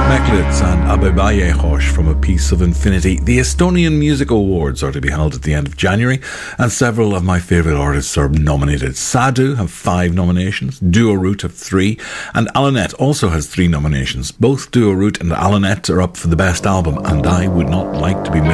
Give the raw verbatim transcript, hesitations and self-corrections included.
Meklitz and Abebaye Hosh from A Piece of Infinity. The Estonian Music Awards are to be held at the end of January, and several of my favourite artists are nominated. Sadu have five nominations, Duo Root have three, and Alanet also has three nominations. Both Duo Root and Alanet are up for the best album, and I would not like to be